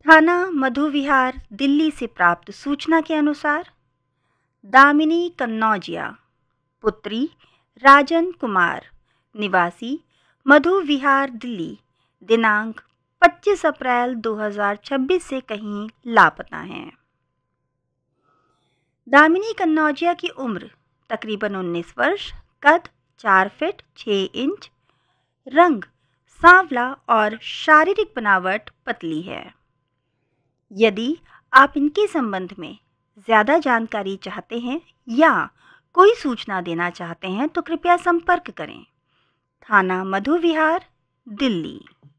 थाना मधु विहार, दिल्ली से प्राप्त सूचना के अनुसार दामिनी कन्नौजिया, पुत्री राजन कुमार, निवासी मधु विहार, दिल्ली, दिनांक 25 अप्रैल 2026 से कहीं लापता हैं। दामिनी कन्नौजिया की उम्र तकरीबन 19 वर्ष, कद 4 फीट 6 इंच, रंग सांवला और शारीरिक बनावट पतली है। यदि आप इनके संबंध में ज़्यादा जानकारी चाहते हैं या कोई सूचना देना चाहते हैं तो कृपया संपर्क करें। थाना मधु विहार, दिल्ली।